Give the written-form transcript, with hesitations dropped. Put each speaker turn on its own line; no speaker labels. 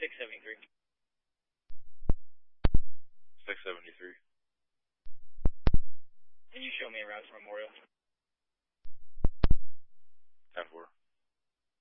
673.
673.
Can you show me a route to Memorial?